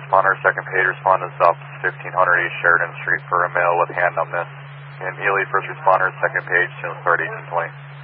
responder, second page, respond to South 1500 East Sheridan Street for a male with hand numbness. And Ely, first responder, second page, 2 authority 1820.